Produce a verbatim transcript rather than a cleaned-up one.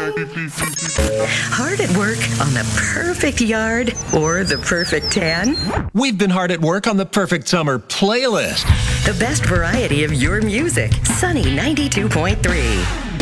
Hard at work on the perfect yard or the perfect tan? We've been hard at work on the perfect summer playlist. The best variety of your music. Sunny ninety-two point three.